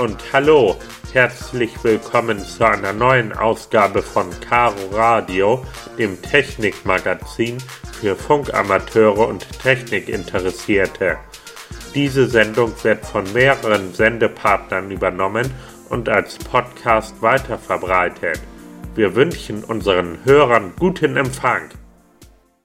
und hallo, herzlich willkommen zu einer neuen Ausgabe von Caro Radio, dem Technikmagazin für Funkamateure und Technikinteressierte. Diese Sendung wird von mehreren Sendepartnern übernommen und als Podcast weiterverbreitet. Wir wünschen unseren Hörern guten Empfang.